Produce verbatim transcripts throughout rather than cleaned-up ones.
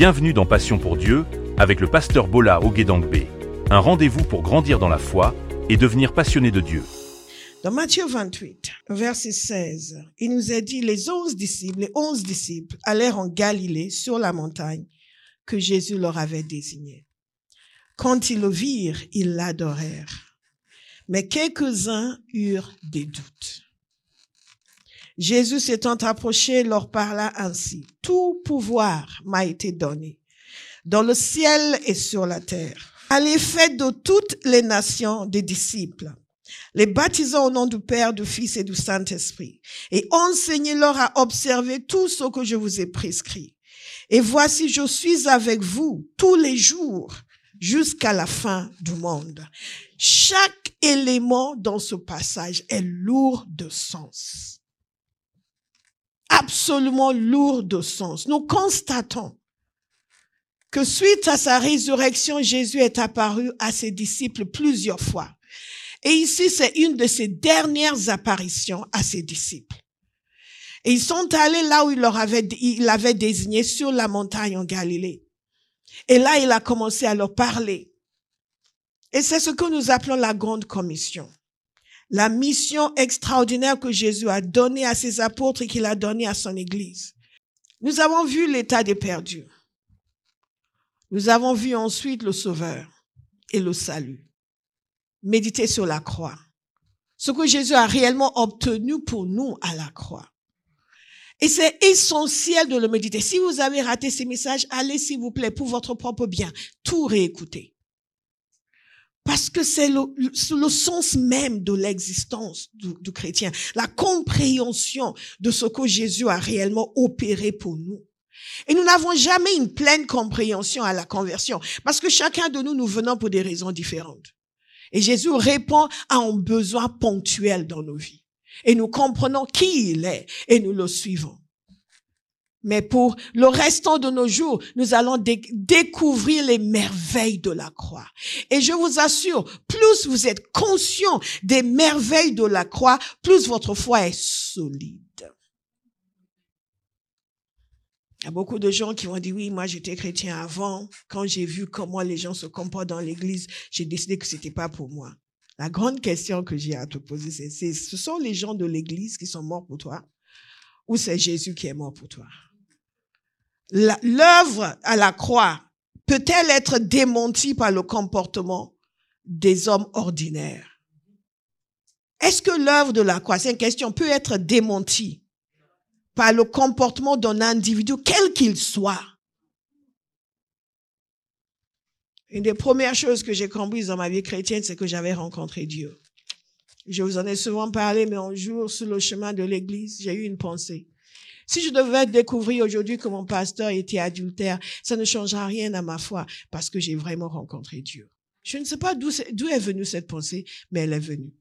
Bienvenue dans Passion pour Dieu avec le pasteur Bola Ogedangbe. Un rendez-vous pour grandir dans la foi et devenir passionné de Dieu. Dans Matthieu vingt-huit, verset seize, il nous est dit, les onze disciples, les onze disciples allèrent en Galilée sur la montagne que Jésus leur avait désignée. Quand ils le virent, ils l'adorèrent. Mais quelques-uns eurent des doutes. Jésus s'étant approché, leur parla ainsi. Tout pouvoir m'a été donné, dans le ciel et sur la terre. Allez, faites de toutes les nations des disciples, les baptisant au nom du Père, du Fils et du Saint-Esprit, et enseignez-leur à observer tout ce que je vous ai prescrit. Et voici, je suis avec vous tous les jours, jusqu'à la fin du monde. Chaque élément dans ce passage est lourd de sens. Absolument lourd de sens. Nous constatons que suite à sa résurrection, Jésus est apparu à ses disciples plusieurs fois. Et ici, c'est une de ses dernières apparitions à ses disciples. Et ils sont allés là où il leur avait, il avait désigné, sur la montagne en Galilée. Et là, il a commencé à leur parler. Et c'est ce que nous appelons la grande commission. La mission extraordinaire que Jésus a donnée à ses apôtres et qu'il a donnée à son Église. Nous avons vu l'état des perdus. Nous avons vu ensuite le Sauveur et le salut. Méditer sur la croix. Ce que Jésus a réellement obtenu pour nous à la croix. Et c'est essentiel de le méditer. Si vous avez raté ces messages, allez s'il vous plaît, pour votre propre bien, tout réécouter. Parce que c'est le, le, le sens même de l'existence du, du chrétien, la compréhension de ce que Jésus a réellement opéré pour nous. Et nous n'avons jamais une pleine compréhension à la conversion, parce que chacun de nous, nous venons pour des raisons différentes. Et Jésus répond à un besoin ponctuel dans nos vies. Et nous comprenons qui il est et nous le suivons. Mais pour le restant de nos jours, nous allons dé- découvrir les merveilles de la croix. Et je vous assure, plus vous êtes conscient des merveilles de la croix, plus votre foi est solide. Il y a beaucoup de gens qui vont dire, oui, moi j'étais chrétien avant. Quand j'ai vu comment les gens se comportent dans l'église, j'ai décidé que c'était pas pour moi. La grande question que j'ai à te poser, c'est, c'est ce sont les gens de l'église qui sont morts pour toi ou c'est Jésus qui est mort pour toi? La, l'œuvre à la croix peut-elle être démentie par le comportement des hommes ordinaires? Est-ce que l'œuvre de la croix, c'est une question, peut être démentie par le comportement d'un individu, quel qu'il soit? Une des premières choses que j'ai comprises dans ma vie chrétienne, c'est que j'avais rencontré Dieu. Je vous en ai souvent parlé, mais un jour, sur le chemin de l'église, j'ai eu une pensée. Si je devais découvrir aujourd'hui que mon pasteur était adultère, ça ne changera rien à ma foi, parce que j'ai vraiment rencontré Dieu. Je ne sais pas d'où, c'est, d'où est venue cette pensée, mais elle est venue.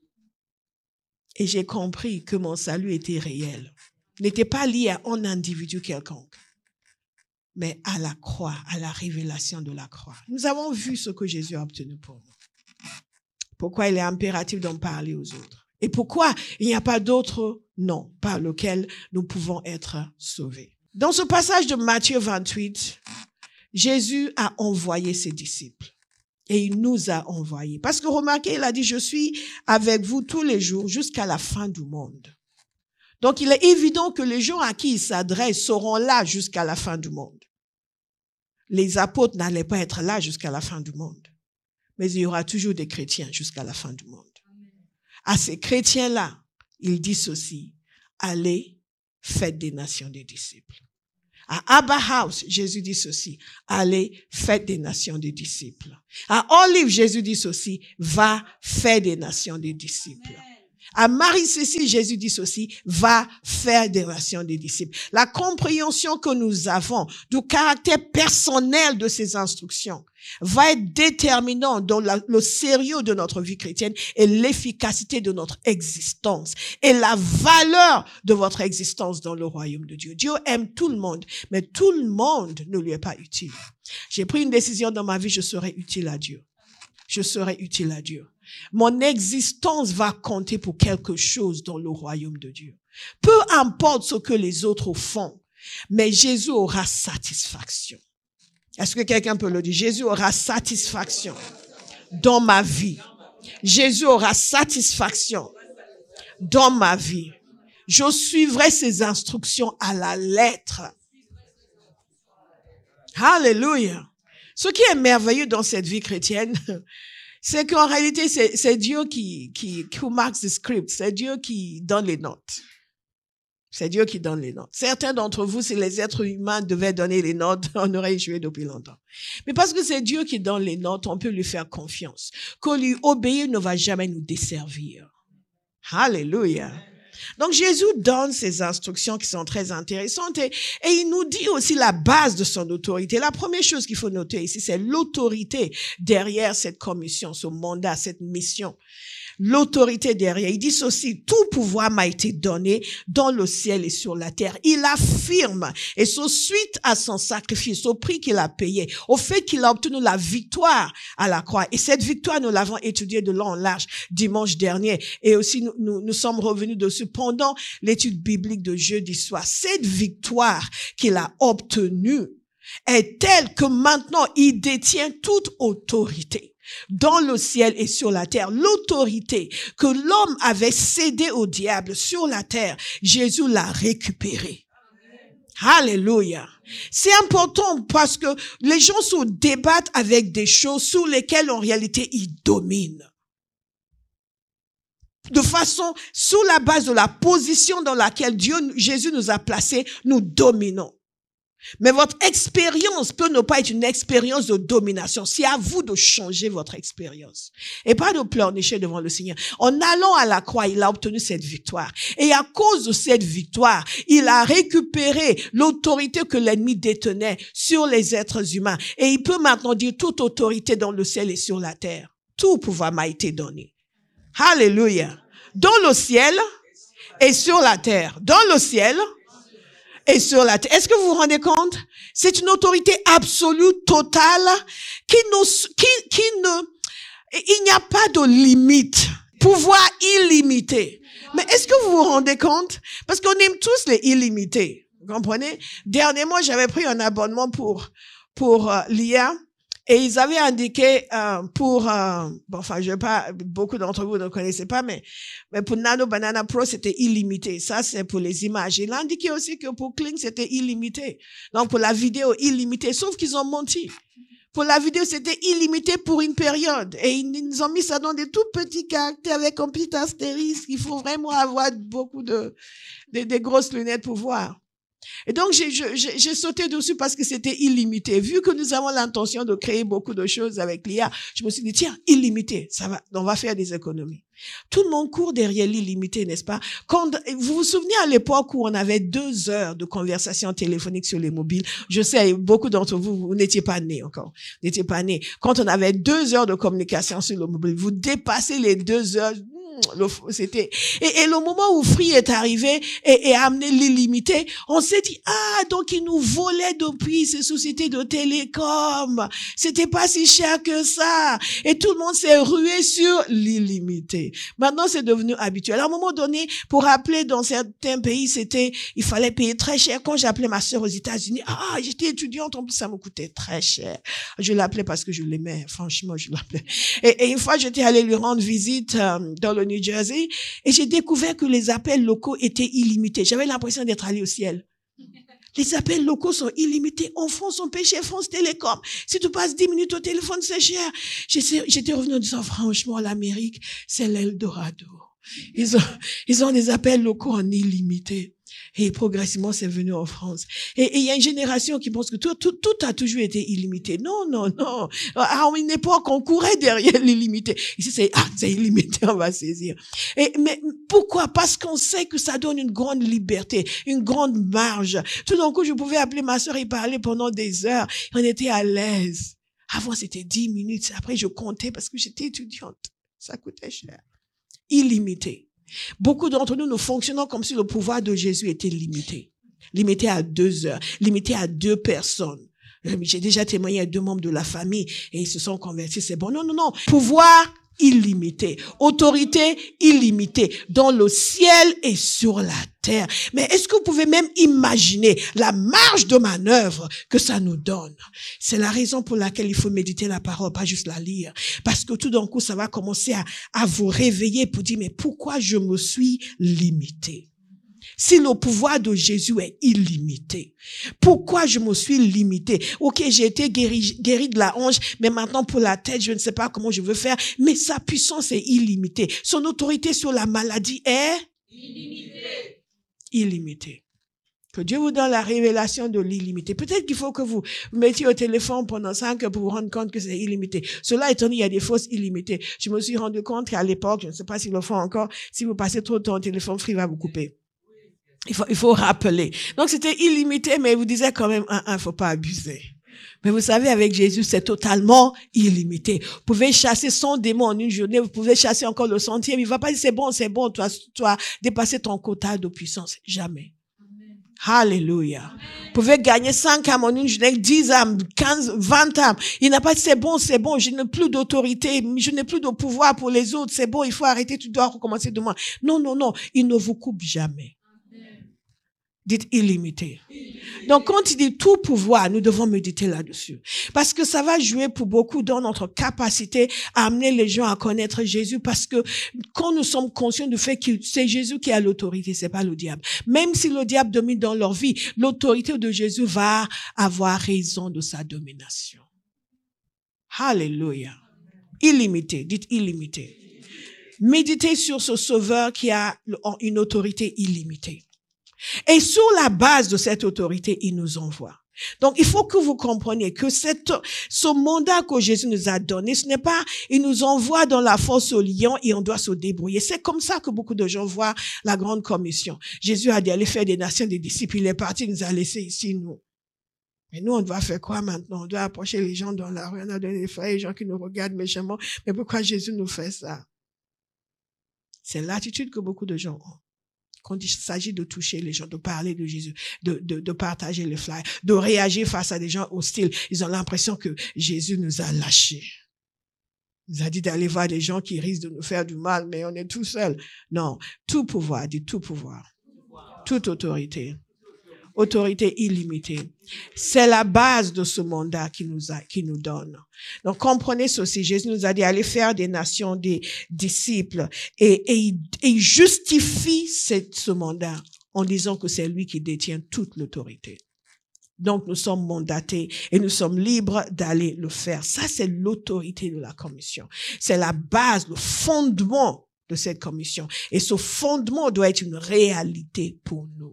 Et j'ai compris que mon salut était réel. N'était pas lié à un individu quelconque, mais à la croix, à la révélation de la croix. Nous avons vu ce que Jésus a obtenu pour nous. Pourquoi il est impératif d'en parler aux autres? Et pourquoi il n'y a pas d'autre nom par lequel nous pouvons être sauvés? Dans ce passage de Matthieu vingt-huit, Jésus a envoyé ses disciples. Et il nous a envoyés. Parce que remarquez, il a dit, je suis avec vous tous les jours jusqu'à la fin du monde. Donc, il est évident que les gens à qui il s'adresse seront là jusqu'à la fin du monde. Les apôtres n'allaient pas être là jusqu'à la fin du monde. Mais il y aura toujours des chrétiens jusqu'à la fin du monde. À ces chrétiens-là, il dit ceci, allez, faites des nations des disciples. À Abba House, Jésus dit ceci, allez, faites des nations des disciples. À Olive, Jésus dit ceci, va, fais des nations des disciples. Amen. À Marie-Cécile, Jésus dit ceci, va faire des nations des disciples. La compréhension que nous avons du caractère personnel de ces instructions va être déterminant dans la, le sérieux de notre vie chrétienne et l'efficacité de notre existence et la valeur de votre existence dans le royaume de Dieu. Dieu aime tout le monde, mais tout le monde ne lui est pas utile. J'ai pris une décision dans ma vie, je serai utile à Dieu. Je serai utile à Dieu. Mon existence va compter pour quelque chose dans le royaume de Dieu. Peu importe ce que les autres font, mais Jésus aura satisfaction. Est-ce que quelqu'un peut le dire? Jésus aura satisfaction dans ma vie. Jésus aura satisfaction dans ma vie. Je suivrai ses instructions à la lettre. Alléluia. Ce qui est merveilleux dans cette vie chrétienne, c'est qu'en réalité, c'est, c'est Dieu qui, qui, qui marque the script. C'est Dieu qui donne les notes. C'est Dieu qui donne les notes. Certains d'entre vous, si les êtres humains devaient donner les notes, on aurait échoué depuis longtemps. Mais parce que c'est Dieu qui donne les notes, on peut lui faire confiance. Que lui obéir ne va jamais nous desservir. Alléluia. Donc Jésus donne ces instructions qui sont très intéressantes et, et il nous dit aussi la base de son autorité. La première chose qu'il faut noter ici, c'est l'autorité derrière cette commission, ce mandat, cette mission. L'autorité derrière. Il dit ceci, tout pouvoir m'a été donné dans le ciel et sur la terre. Il affirme, et c'est suite à son sacrifice, au prix qu'il a payé, au fait qu'il a obtenu la victoire à la croix. Et cette victoire, nous l'avons étudiée de long en large dimanche dernier. Et aussi, nous, nous, nous sommes revenus dessus pendant l'étude biblique de jeudi soir. Cette victoire qu'il a obtenue est telle que maintenant, il détient toute autorité dans le ciel et sur la terre. L'autorité que l'homme avait cédée au diable sur la terre, Jésus l'a récupérée. Alléluia. C'est important parce que les gens se débattent avec des choses sur lesquelles en réalité ils dominent. De façon, sur la base de la position dans laquelle Dieu, Jésus nous a placés, nous dominons. Mais votre expérience peut ne pas être une expérience de domination. C'est à vous de changer votre expérience. Et pas de pleurnicher devant le Seigneur. En allant à la croix, il a obtenu cette victoire. Et à cause de cette victoire, il a récupéré l'autorité que l'ennemi détenait sur les êtres humains. Et il peut maintenant dire toute autorité dans le ciel et sur la terre. Tout pouvoir m'a été donné. Alléluia. Dans le ciel et sur la terre. Dans le ciel et sur la terre. Est-ce que vous vous rendez compte? C'est une autorité absolue, totale, qui ne, qui, qui ne, il n'y a pas de limite. Pouvoir illimité. Mais est-ce que vous vous rendez compte? Parce qu'on aime tous les illimités. Vous comprenez? Dernièrement, j'avais pris un abonnement pour, pour euh, l'I A. Et ils avaient indiqué euh, pour, euh, bon, enfin, je sais pas, beaucoup d'entre vous ne connaissez pas, mais, mais pour Nano Banana Pro, c'était illimité. Ça, c'est pour les images. Il a indiqué aussi que pour Kling, c'était illimité. Donc, pour la vidéo, illimité. Sauf qu'ils ont menti. Pour la vidéo, c'était illimité pour une période. Et ils nous ont mis ça dans des tout petits caractères avec un petit astérisque. Il faut vraiment avoir beaucoup de, de, de grosses lunettes pour voir. Et donc, j'ai, j'ai, j'ai sauté dessus parce que c'était illimité. Vu que nous avons l'intention de créer beaucoup de choses avec l'I A, je me suis dit, tiens, illimité, ça va, on va faire des économies. Tout le monde court derrière l'illimité, n'est-ce pas? Quand, vous vous souvenez à l'époque où on avait deux heures de conversation téléphonique sur les mobiles? Je sais, beaucoup d'entre vous, vous n'étiez pas nés encore. Vous n'étiez pas nés. Quand on avait deux heures de communication sur le mobile, vous dépassez les deux heures. Le, c'était et, et le moment où Free est arrivé et, et a amené l'illimité, on s'est dit ah donc ils nous volaient depuis ces sociétés de télécom, c'était pas si cher que ça et tout le monde s'est rué sur l'illimité. Maintenant c'est devenu habituel. À un moment donné, pour appeler dans certains pays, c'était il fallait payer très cher. Quand j'appelais ma sœur aux États-Unis, ah j'étais étudiante, en plus ça me coûtait très cher. Je l'appelais parce que je l'aimais, franchement je l'appelais. Et, et une fois j'étais allée lui rendre visite euh, dans le New Jersey, et j'ai découvert que les appels locaux étaient illimités. J'avais l'impression d'être allé au ciel. Les appels locaux sont illimités. En France, on paye chez France Télécom. Si tu passes dix minutes au téléphone, c'est cher. J'étais, j'étais revenu en disant, franchement, l'Amérique, c'est l'Eldorado. Ils ont, ils ont des appels locaux en illimité. Et progressivement, c'est venu en France. Et il y a une génération qui pense que tout, tout, tout a toujours été illimité. Non, non, non. À une époque, on courait derrière l'illimité. Ici, c'est, ah, c'est illimité, on va saisir. Et, mais pourquoi? Parce qu'on sait que ça donne une grande liberté, une grande marge. Tout d'un coup, je pouvais appeler ma sœur et parler pendant des heures. On était à l'aise. Avant, c'était dix minutes. Après, je comptais parce que j'étais étudiante. Ça coûtait cher. Illimité. Beaucoup d'entre nous, nous fonctionnons comme si le pouvoir de Jésus était limité. Limité à deux heures, limité à deux personnes. J'ai déjà témoigné à deux membres de la famille et ils se sont convertis, c'est bon. Non, non, non. Pouvoir illimitée. Autorité illimitée dans le ciel et sur la terre. Mais est-ce que vous pouvez même imaginer la marge de manœuvre que ça nous donne? C'est la raison pour laquelle il faut méditer la parole, pas juste la lire. Parce que tout d'un coup, ça va commencer à, à vous réveiller pour dire, mais pourquoi je me suis limité? Si le pouvoir de Jésus est illimité, pourquoi je me suis limité? Ok, j'ai été guéri, guéri de la hanche, mais maintenant pour la tête, je ne sais pas comment je veux faire, mais sa puissance est illimitée. Son autorité sur la maladie est illimitée. Illimitée. Que Dieu vous donne la révélation de l'illimité. Peut-être qu'il faut que vous vous mettiez au téléphone pendant cinq heures pour vous rendre compte que c'est illimité. Cela étant dit, il y a des fausses illimitées. Je me suis rendu compte qu'à l'époque, je ne sais pas s'ils le font encore, si vous passez trop de temps au téléphone, Free va vous couper. Il faut, il faut rappeler. Donc, c'était illimité, mais il vous disait quand même, un, un, faut pas abuser. Mais vous savez, avec Jésus, c'est totalement illimité. Vous pouvez chasser cent démons en une journée, vous pouvez chasser encore le centième. Il va pas dire, c'est bon, c'est bon, tu as, tu as dépassé ton quota de puissance. Jamais. Amen. Alléluia. Amen. Vous pouvez gagner cinq âmes en une journée, dix âmes, quinze, vingt âmes. Il n'a pas dit, c'est bon, c'est bon, je n'ai plus d'autorité, je n'ai plus de pouvoir pour les autres, c'est bon, il faut arrêter, tu dois recommencer demain. Non, non, non, il ne vous coupe jamais. Dites illimité. Donc, quand il dit tout pouvoir, nous devons méditer là-dessus. Parce que ça va jouer pour beaucoup dans notre capacité à amener les gens à connaître Jésus. Parce que quand nous sommes conscients du fait que c'est Jésus qui a l'autorité, c'est pas le diable. Même si le diable domine dans leur vie, l'autorité de Jésus va avoir raison de sa domination. Alléluia. Illimité. Dites illimité. Méditez sur ce sauveur qui a une autorité illimitée. Et sur la base de cette autorité, il nous envoie. Donc, il faut que vous compreniez que cette, ce mandat que Jésus nous a donné, ce n'est pas, il nous envoie dans la fosse au lion et on doit se débrouiller. C'est comme ça que beaucoup de gens voient la grande commission. Jésus a dit aller faire des nations, des disciples. Il est parti, il nous a laissés ici, nous. Mais nous, on doit faire quoi maintenant? On doit approcher les gens dans la rue, on a donné des frères, les gens qui nous regardent méchamment. Mais pourquoi Jésus nous fait ça? C'est l'attitude que beaucoup de gens ont. Quand il s'agit de toucher les gens, de parler de Jésus, de, de, de partager les flyers, de réagir face à des gens hostiles, ils ont l'impression que Jésus nous a lâchés. Il nous a dit d'aller voir des gens qui risquent de nous faire du mal, mais on est tout seul. Non, tout pouvoir, dit tout pouvoir, toute autorité, autorité illimitée. C'est la base de ce mandat qui nous a, qui nous donne. Donc, comprenez ceci. Jésus nous a dit aller faire des nations, des disciples, et, et, il, et il justifie cette, ce mandat en disant que c'est lui qui détient toute l'autorité. Donc, nous sommes mandatés et nous sommes libres d'aller le faire. Ça, c'est l'autorité de la commission. C'est la base, le fondement de cette commission. Et ce fondement doit être une réalité pour nous.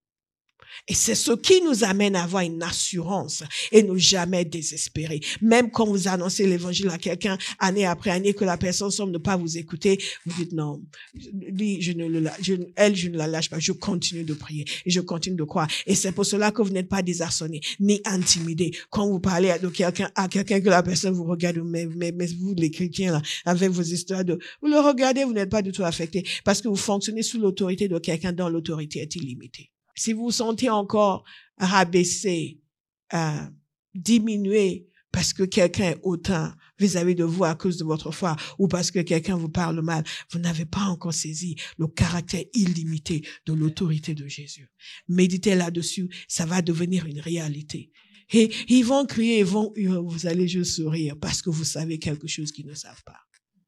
Et c'est ce qui nous amène à avoir une assurance et ne jamais désespérer. Même quand vous annoncez l'évangile à quelqu'un, année après année, que la personne semble ne pas vous écouter, vous dites non, lui, je ne le, je, elle, je ne la lâche pas, je continue de prier et je continue de croire. Et c'est pour cela que vous n'êtes pas désarçonné, ni intimidé. Quand vous parlez à quelqu'un, à quelqu'un que la personne vous regarde, mais, mais, mais vous, les chrétiens, là, avec vos histoires de, vous le regardez, vous n'êtes pas du tout affecté parce que vous fonctionnez sous l'autorité de quelqu'un dont l'autorité est illimitée. Si vous vous sentez encore rabaissé, euh, diminué parce que quelqu'un est hautain vis-à-vis de vous à cause de votre foi ou parce que quelqu'un vous parle mal, vous n'avez pas encore saisi le caractère illimité de l'autorité de Jésus. Méditez là-dessus, ça va devenir une réalité. Et ils vont crier, ils vont, vous allez juste sourire parce que vous savez quelque chose qu'ils ne savent pas.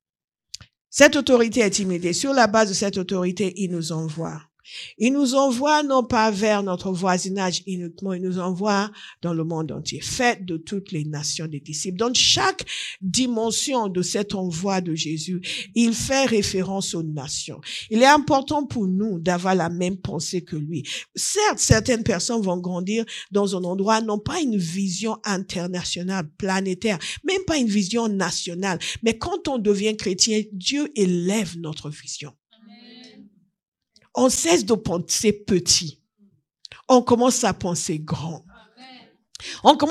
Cette autorité est illimitée. Sur la base de cette autorité, il nous envoie. Il nous envoie non pas vers notre voisinage uniquement, il nous envoie dans le monde entier. Faites de toutes les nations des disciples. Dans chaque dimension de cet envoi de Jésus, il fait référence aux nations. Il est important pour nous d'avoir la même pensée que lui. Certes, certaines personnes vont grandir dans un endroit, non pas une vision internationale, planétaire, même pas une vision nationale. Mais quand on devient chrétien, Dieu élève notre vision. On cesse de penser petit. On commence à penser grand. On commence